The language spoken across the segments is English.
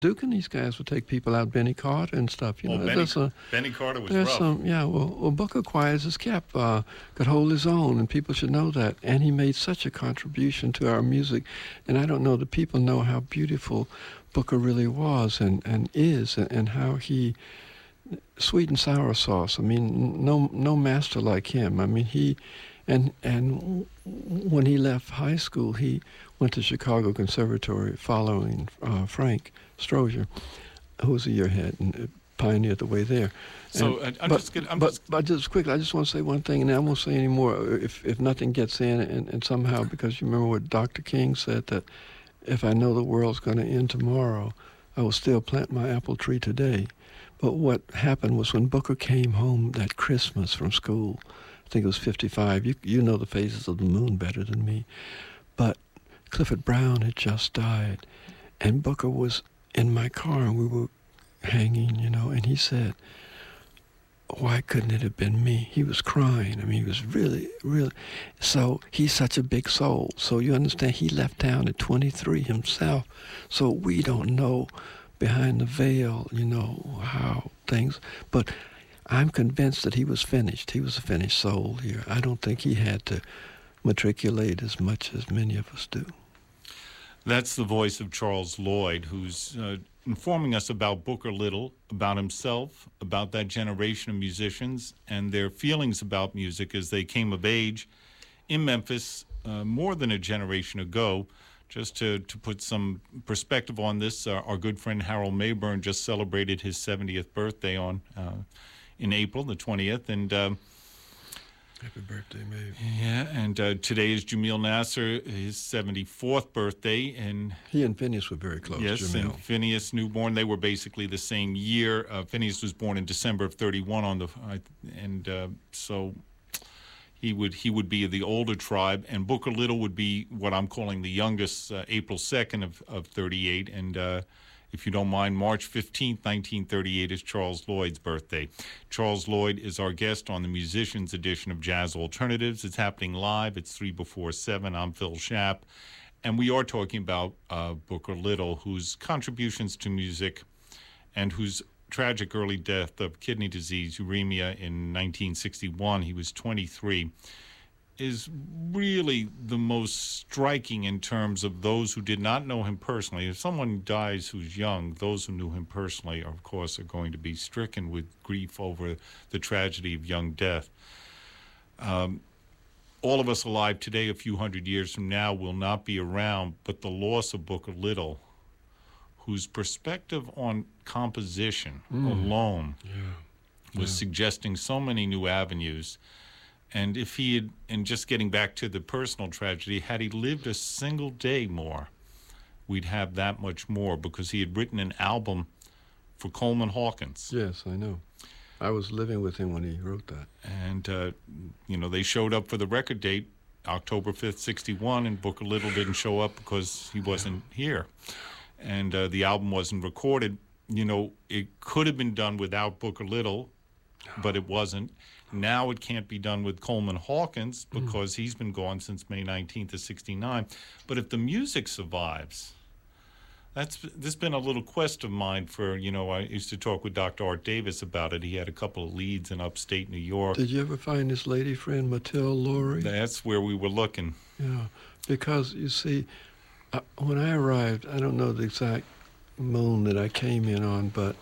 Duke and these guys would take people out, Benny Carter and stuff. You Oh, know, Benny Carter was there's rough. some, yeah. Well, Booker quiet as kept, could hold his own, and people should know that. And he made such a contribution to our music, and I don't know the people know how beautiful Booker really was and is, and how he sweet and sour sauce. I mean, no master like him. I mean, he and when he left high school, he went to Chicago Conservatory following Frank Strozier, who was a year ahead and pioneered the way there. So But just quickly, I just want to say one thing, and I won't say any more if nothing gets in, and somehow, because you remember what Dr. King said, that if I know the world's going to end tomorrow, I will still plant my apple tree today. But what happened was when Booker came home that Christmas from school, I think it was 55, you know the phases of the moon better than me, but Clifford Brown had just died, and Booker was in my car, and we were hanging, you know, and he said, why couldn't it have been me? He was crying. I mean, he was really, really. So he's such a big soul. So you understand, he left town at 23 himself. So we don't know behind the veil, you know, how things. But I'm convinced that he was finished. He was a finished soul here. I don't think he had to matriculate as much as many of us do. That's the voice of Charles Lloyd, who's informing us about Booker Little, about himself, about that generation of musicians and their feelings about music as they came of age in Memphis more than a generation ago. Just to put some perspective on this, our good friend Harold Mayburn just celebrated his 70th birthday in April, the 20th, and happy birthday, May. Yeah, and today is Jamil Nasser, his 74th birthday, and he and Phineas were very close. Yes, Jamil. And Phineas newborn. They were basically the same year. Phineas was born in December of '31 so he would be the older tribe, and Booker Little would be what I'm calling the youngest, April 2nd of '38, and if you don't mind, March 15th, 1938 is Charles Lloyd's birthday. Charles Lloyd is our guest on the Musicians edition of Jazz Alternatives. It's happening live. It's 3 before 7. I'm Phil Schaap. And we are talking about Booker Little, whose contributions to music and whose tragic early death of kidney disease, uremia, in 1961, he was 23, is really the most striking in terms of those who did not know him personally. If someone dies who's young, those who knew him personally, of course, are going to be stricken with grief over the tragedy of young death. All of us alive today, a few hundred years from now, will not be around, but the loss of Booker Little, whose perspective on composition alone was suggesting so many new avenues. And if he had, and just getting back to the personal tragedy, had he lived a single day more, we'd have that much more, because he had written an album for Coleman Hawkins. Yes, I know. I was living with him when he wrote that. And, they showed up for the record date, October 5th, 61, and Booker Little didn't show up because he wasn't here. And the album wasn't recorded. It could have been done without Booker Little, but it wasn't. Now it can't be done with Coleman Hawkins because he's been gone since May 19th of 69. But if the music survives, this has been a little quest of mine for, I used to talk with Dr. Art Davis about it. He had a couple of leads in upstate New York. Did you ever find his lady friend, Mathilde Laurie? That's where we were looking. Yeah, because, you see, when I arrived, I don't know the exact moon that I came in on, but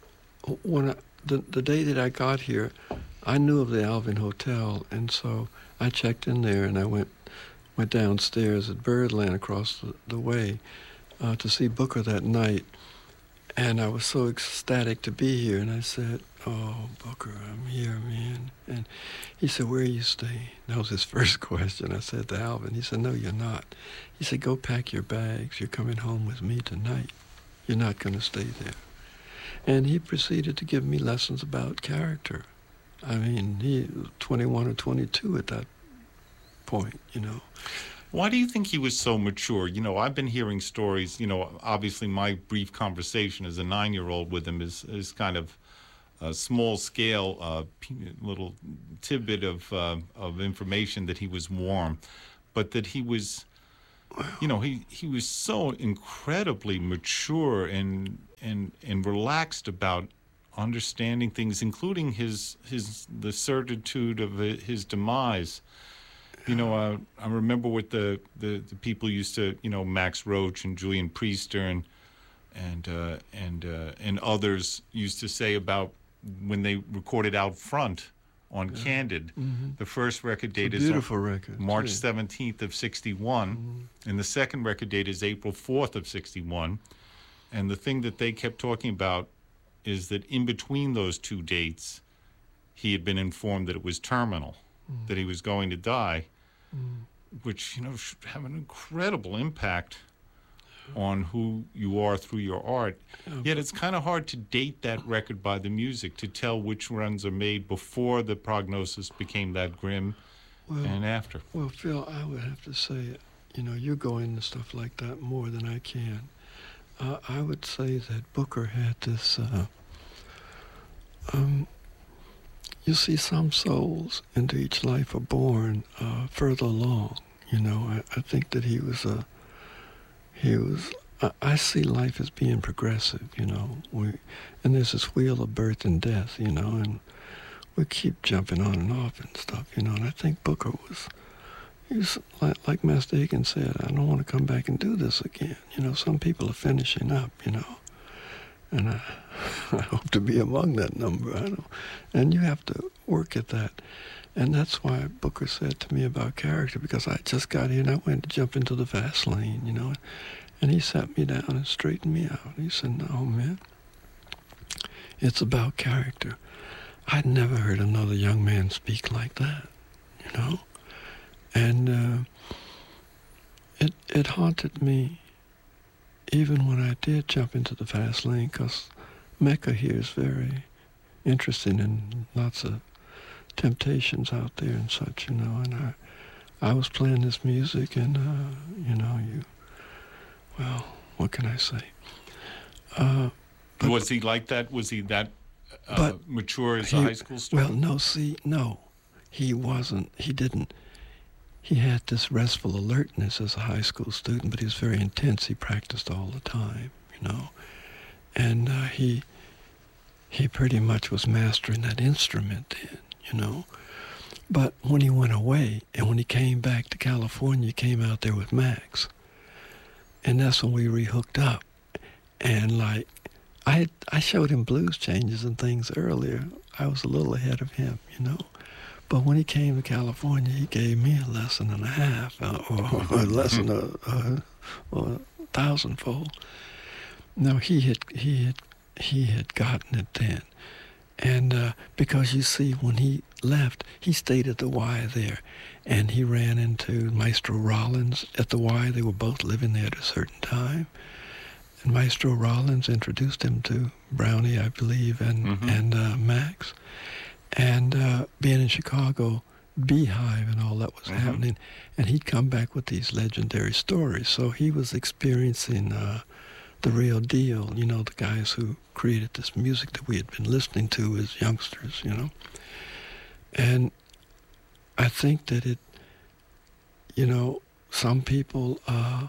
when the day that I got here, I knew of the Alvin Hotel, and so I checked in there, and I went downstairs at Birdland across the way to see Booker that night, and I was so ecstatic to be here, and I said, "Oh, Booker, I'm here, man." And he said, "Where are you staying?" That was his first question. I said to Alvin. He said, "No, you're not." He said, "Go pack your bags. You're coming home with me tonight. You're not going to stay there." And he proceeded to give me lessons about character. I mean, he was 21 or 22 at that point, Why do you think he was so mature? I've been hearing stories, obviously my brief conversation as a 9-year-old with him is kind of a small scale, little tidbit of information that he was warm, but that he was, he was so incredibly mature and and relaxed about understanding things, including the certitude of his demise. You know, I remember what the people used to, you know, Max Roach and Julian Priester and others used to say about when they recorded Out Front on Candid. The first record date is beautiful record, March 17th of 61, and the second record date is April 4th of 61. And the thing that they kept talking about is that in between those two dates, he had been informed that it was terminal, that he was going to die, which, you know, should have an incredible impact on who you are through your art. Yet it's kind of hard to date that record by the music, to tell which runs are made before the prognosis became that grim and after. Well, Phil, I would have to say, you know, you go into stuff like that more than I can. I would say that Booker had this, you see, some souls into each life are born further along. You know, I think that I see life as being progressive, you know. And there's this wheel of birth and death, you know, and we keep jumping on and off and stuff, you know. And I think Booker he was like Master Higgins said, I don't want to come back and do this again. You know, some people are finishing up, you know. And I hope to be among that number. And you have to work at that. And that's why Booker said to me about character, because I just got here and I went to jump into the fast lane, you know. And he sat me down and straightened me out. He said, no, man, it's about character. I'd never heard another young man speak like that, you know. And it haunted me even when I did jump into the fast lane, because Mecca here is very interesting and lots of temptations out there and such, you know. And I was playing this music and, you know, well, what can I say? Was he like that? Was he that mature as a high school student? Well, no, he wasn't. He didn't. He had this restful alertness as a high school student, but he was very intense. He practiced all the time, you know. And he pretty much was mastering that instrument then, you know. But when he went away and when he came back to California, he came out there with Max. And that's when we re-hooked up. And like, I showed him blues changes and things earlier. I was a little ahead of him, you know. But when he came to California, he gave me a lesson and a half, or a lesson or thousandfold. No, he had gotten it then. And because you see, when he left, he stayed at the Y there, and he ran into Maestro Rollins at the Y. They were both living there at a certain time. And Maestro Rollins introduced him to Brownie, I believe, and Max. And being in Chicago, Beehive and all that was happening, and he'd come back with these legendary stories. So he was experiencing the real deal, you know, the guys who created this music that we had been listening to as youngsters, you know. And I think that it, you know, some people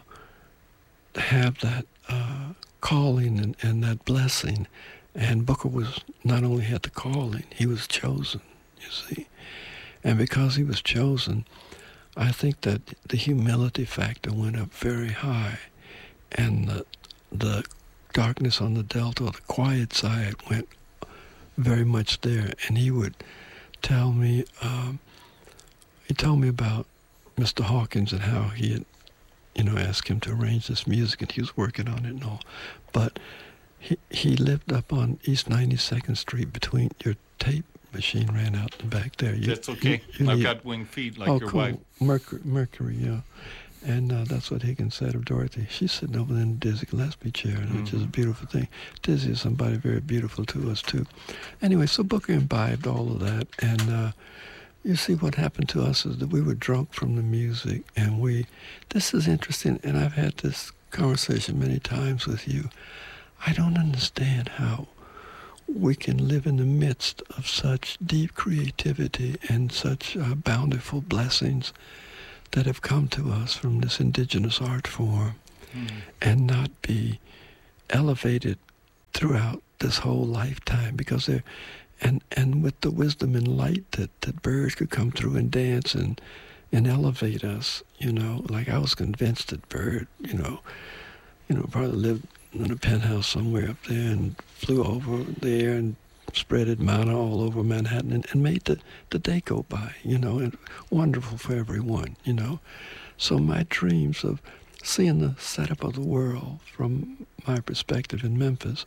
have that calling and that blessing. And Booker was not only had the calling, he was chosen, you see. And because he was chosen, I think that the humility factor went up very high. And the darkness on the Delta, or the quiet side, went very much there. And he would tell me, he told me about Mr. Hawkins and how he had, you know, asked him to arrange this music, and he was working on it and all. But he lived up on East 92nd Street between your tape machine ran out the back there. That's okay. I've got winged feet like your cool. wife. Mercury, yeah. And that's what Higgins said of Dorothy. She's sitting over there in the Dizzy Gillespie chair, which is a beautiful thing. Dizzy is somebody very beautiful to us, too. Anyway, so Booker imbibed all of that. And you see, what happened to us is that we were drunk from the music. And this is interesting, and I've had this conversation many times with you. I don't understand how we can live in the midst of such deep creativity and such bountiful blessings that have come to us from this indigenous art form and not be elevated throughout this whole lifetime, because they're and with the wisdom and light that birds could come through and dance and elevate us, like I was convinced that Bird, probably lived in a penthouse somewhere up there and flew over there and spread it manna all over Manhattan and made the day go by, and wonderful for everyone, So my dreams of seeing the setup of the world from my perspective in Memphis,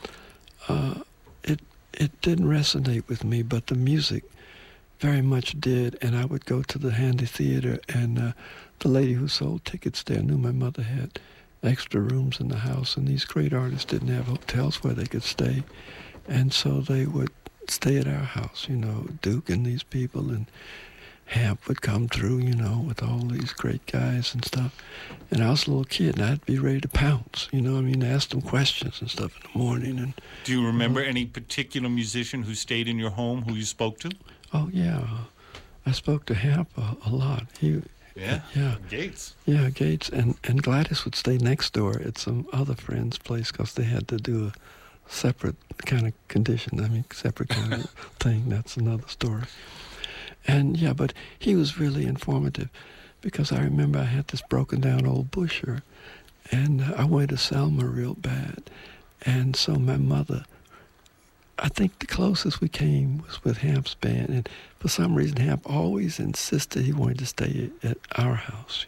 it didn't resonate with me, but the music very much did. And I would go to the Handy Theater, and the lady who sold tickets there knew my mother had extra rooms in the house, and these great artists didn't have hotels where they could stay. And so they would stay at our house, Duke and these people, and Hamp would come through, with all these great guys and stuff. And I was a little kid, and I'd be ready to pounce, ask them questions and stuff in the morning. And do you remember any particular musician who stayed in your home who you spoke to? Oh, yeah. I spoke to Hamp a lot. Yeah? Yeah. Gates. Yeah, Gates. And Gladys would stay next door at some other friend's place because they had to do a separate kind of condition. Separate kind of thing. That's another story. And, yeah, but he was really informative because I remember I had this broken down old Busher, and I wanted to Selma real bad. And so my mother, I think the closest we came was with Hamp's band, and for some reason Hamp always insisted he wanted to stay at our house,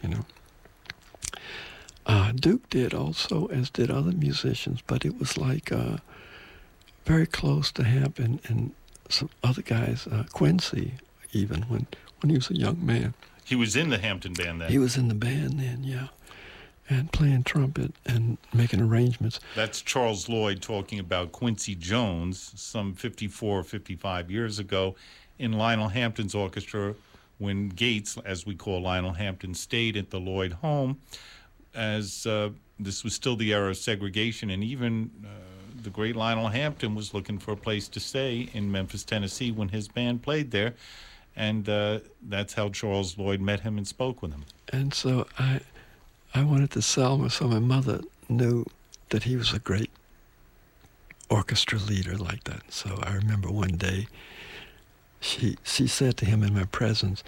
Duke did also, as did other musicians, but it was like very close to Hamp and some other guys, Quincy, even when he was a young man. He was in the Hampton band then? He was in the band then, yeah, and playing trumpet and making arrangements. That's Charles Lloyd talking about Quincy Jones some 54, 55 years ago in Lionel Hampton's orchestra when Gates, as we call Lionel Hampton, stayed at the Lloyd home, as this was still the era of segregation, and even the great Lionel Hampton was looking for a place to stay in Memphis, Tennessee when his band played there. And that's how Charles Lloyd met him and spoke with him. And so I wanted to Selma, so my mother knew that he was a great orchestra leader like that. So I remember one day she said to him in my presence,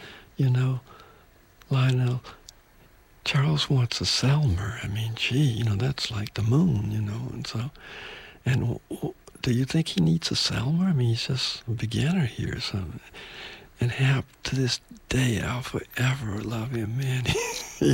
Lionel, Charles wants a Selmer. That's like the moon, and so, and do you think he needs a Selmer? He's just a beginner here or something. And Hamp, to this day, I'll forever love him, man. He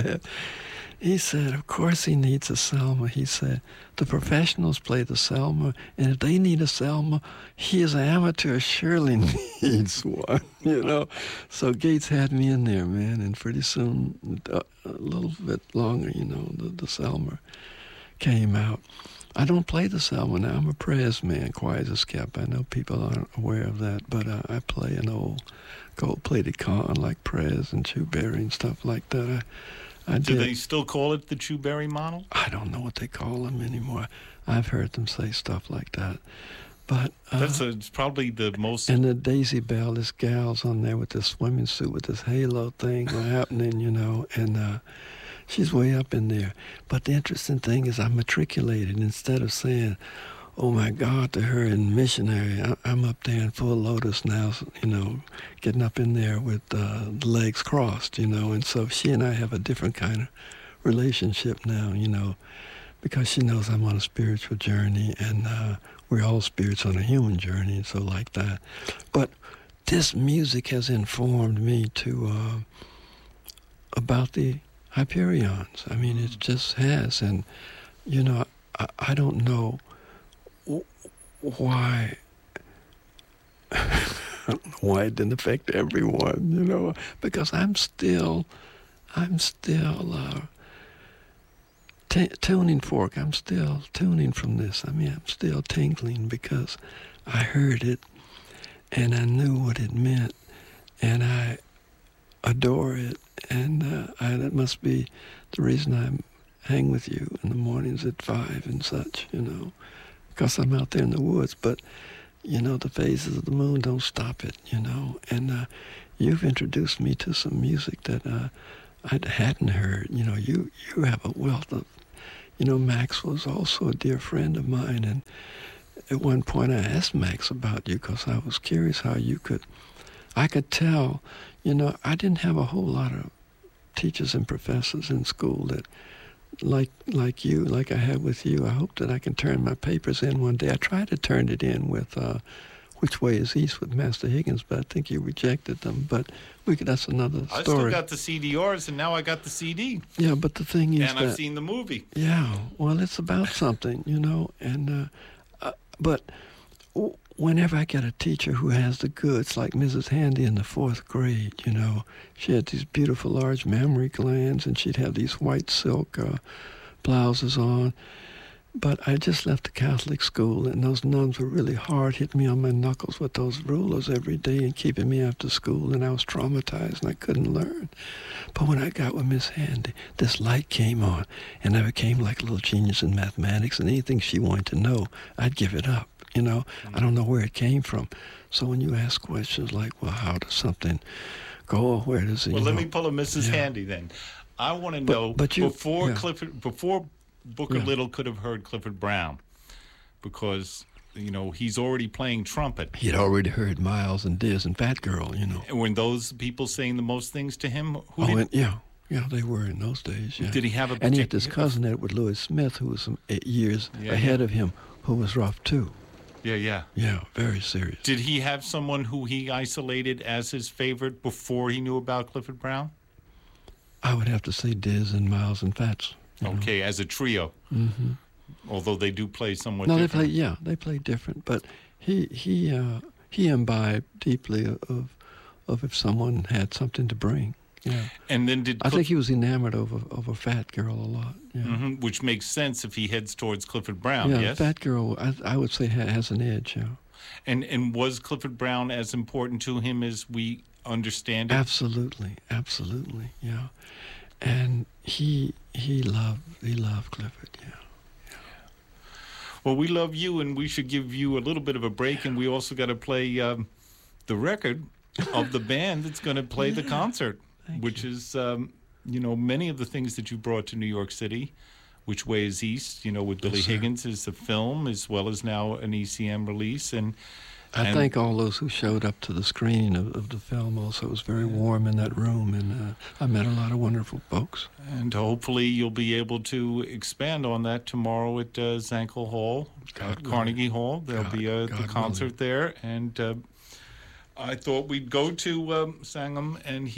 said, of course he needs a Selma. He said, the professionals play the Selma, and if they need a Selma, he as an amateur surely needs one, So Gates had me in there, man, and pretty soon, a little bit longer, the Selma came out. I don't play the Selma now. I'm a Prez man, quiet as kept. I know people aren't aware of that, but I play an old gold-plated con like Prez and Chewberry and stuff like that. Do they still call it the Chewberry model? I don't know what they call them anymore. I've heard them say stuff like that. But it's probably the most... And the Daisy Bell, this gal's on there with this swimming suit with this halo thing happening, and... she's way up in there. But the interesting thing is I matriculated. Instead of saying, oh, my God, to her in missionary, I'm up there in full lotus now, getting up in there with the legs crossed, And so she and I have a different kind of relationship now, because she knows I'm on a spiritual journey, and we're all spirits on a human journey, and so like that. But this music has informed me about the Hyperions. It just has. And, I don't know why it didn't affect everyone, because I'm still tuning fork. I'm still tuning from this. I'm still tingling because I heard it and I knew what it meant and I adore it. And that must be the reason I hang with you in the mornings at 5 and such, because I'm out there in the woods. But, the phases of the moon don't stop it, And you've introduced me to some music that I hadn't heard. You have a wealth of, You know, Max was also a dear friend of mine, and at one point I asked Max about you because I was curious how I could tell, you know, I didn't have a whole lot of teachers and professors in school that, like you, like I had with you. I hope that I can turn my papers in one day. I tried to turn it in with Which Way is East with Master Higgins, but I think you rejected them. But that's another story. I still got the CDRs, and now I got the CD. Yeah, but the thing is and I've seen the movie. Yeah, well, it's about something, you know, and but whenever I get a teacher who has the goods, like Mrs. Handy in the 4th grade, you know, she had these beautiful large mammary glands, and she'd have these white silk blouses on. But I just left the Catholic school, and those nuns were really hard, hitting me on my knuckles with those rulers every day and keeping me after school, and I was traumatized, and I couldn't learn. But when I got with Miss Handy, this light came on, and I became like a little genius in mathematics, and anything she wanted to know, I'd give it up. You know, I don't know where it came from. So when you ask questions like, well, how does something go, or where does it, well, let me pull a Mrs. Handy then. I want to know, before Booker Little could have heard Clifford Brown, because, you know, he's already playing trumpet. He'd already heard Miles and Diz and Fat Girl, you know. And when those people saying the most things to him? Yeah, they were in those days, yeah. Did he have a And he had this cousin, Edward Louis Smith, who was some 8 years ahead of him, who was rough, too. Yeah. Yeah, very serious. Did he have someone who he isolated as his favorite before he knew about Clifford Brown? I would have to say Diz and Miles and Fats. Okay, as a trio. Mm-hmm. Although they do play somewhat different. They play different. But he imbibed deeply of if someone had something to bring. Yeah. And then I think he was enamored of a Fat Girl a lot. Yeah. Mm-hmm, which makes sense if he heads towards Clifford Brown, yes? Fat Girl, I would say, has an edge, yeah. And was Clifford Brown as important to him as we understand it? Absolutely, yeah. And he loved Clifford, yeah. Well, we love you, and we should give you a little bit of a break, and we also got to play the record of the band that's going to play the concert, which is, you know, many of the things that you brought to New York City. Which Way is East, you know, with Billy Higgins is a film, as well as now an ECM release. And I thank all those who showed up to the screening of the film also. It was very warm in that room, and I met a lot of wonderful folks. And hopefully you'll be able to expand on that tomorrow at Zankel Hall, at Carnegie Hall. There'll be the concert there. And I thought we'd go to Sangam and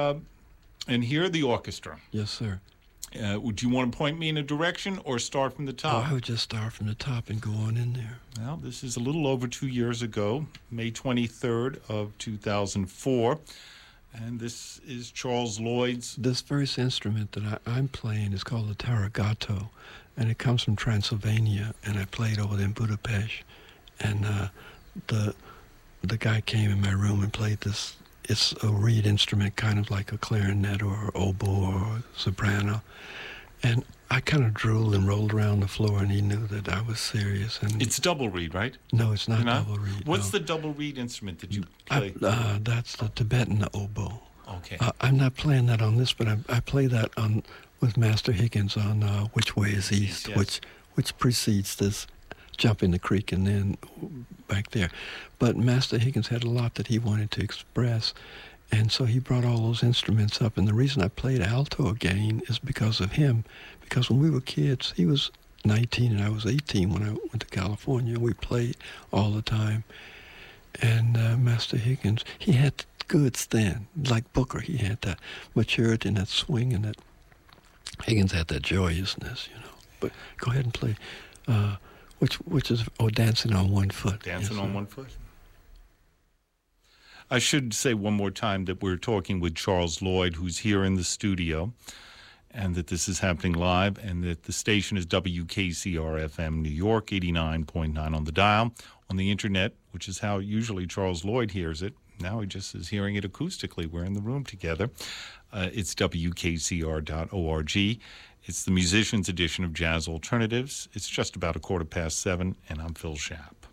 hear the orchestra. Yes, sir. Would you want to point me in a direction or start from the top? I would just start from the top and go on in there. Well, this is a little over 2 years ago, May 23rd of 2004, and this is Charles Lloyd's. This first instrument that I'm playing is called the Taragato, and it comes from Transylvania, and I played over there in Budapest, and the guy came in my room and played this. It's a reed instrument, kind of like a clarinet or oboe or soprano. And I kind of drooled and rolled around the floor, and he knew that I was serious. And it's double reed, right? No, it's not double reed. What's the double reed instrument that you play? That's the Tibetan oboe. Okay. I'm not playing that on this, but I play that with Master Higgins on Which Way is East, yes. which precedes this Jump in the Creek and then back there. But Master Higgins had a lot that he wanted to express, and so he brought all those instruments up. And the reason I played alto again is because of him, because when we were kids, he was 19 and I was 18 when I went to California. We played all the time. And Master Higgins, he had goods then, like Booker. He had that maturity and that swing, and that Higgins had that joyousness, you know. But go ahead and play... Which is Dancing on One Foot. Dancing on One Foot. I should say one more time that we're talking with Charles Lloyd, who's here in the studio, and that this is happening live, and that the station is WKCR-FM New York, 89.9 on the dial. On the internet, which is how usually Charles Lloyd hears it. Now he just is hearing it acoustically. We're in the room together. It's WKCR.org. It's the musician's edition of Jazz Alternatives. It's just about 7:15, and I'm Phil Schaap.